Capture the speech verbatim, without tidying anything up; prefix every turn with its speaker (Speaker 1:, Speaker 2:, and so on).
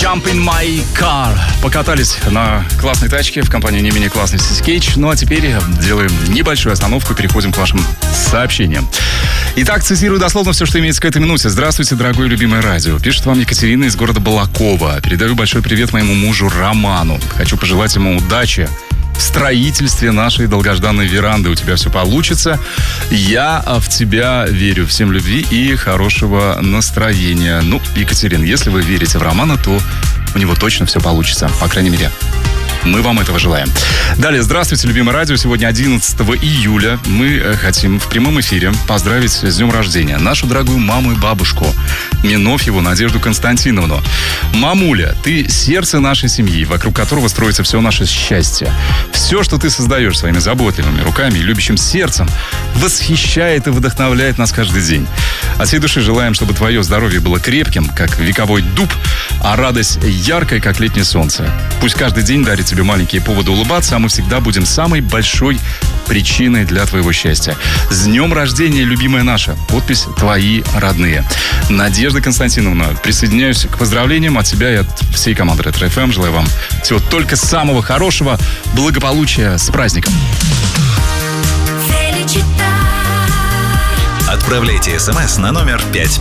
Speaker 1: Jump in my car. Покатались на классной тачке в компании не менее классный Сиси Кейдж. Ну а теперь делаем небольшую остановку и переходим к вашим сообщениям. Итак, цитирую дословно все, что имеется к этой минуте. Здравствуйте, дорогое любимое радио. Пишет вам Екатерина из города Балакова. Передаю большой привет моему мужу Роману. Хочу пожелать ему удачи в строительстве нашей долгожданной веранды. У тебя все получится. Я в тебя верю. Всем любви и хорошего настроения. Ну, Екатерина, если вы верите в Романа, то у него точно все получится. По крайней мере, мы вам этого желаем. Далее, здравствуйте, любимое радио. Сегодня одиннадцатого июля мы хотим в прямом эфире поздравить с днем рождения нашу дорогую маму и бабушку Минофьеву Надежду Константиновну. Мамуля, ты сердце нашей семьи, вокруг которого строится все наше счастье. Все, что ты создаешь своими заботливыми руками и любящим сердцем, восхищает и вдохновляет нас каждый день. От всей души желаем, чтобы твое здоровье было крепким, как вековой дуб, а радость яркой, как летнее солнце. Пусть каждый день дарит тебе маленькие поводы улыбаться, а мы всегда будем самой большой причиной для твоего счастья. С днем рождения, любимая наша. Подпись «Твои родные». Надежда Константиновна, присоединяюсь к поздравлениям от себя и от всей команды Ретро эф эм. Желаю вам всего только самого хорошего, благополучия, с праздником.
Speaker 2: Отправляйте смс на номер пять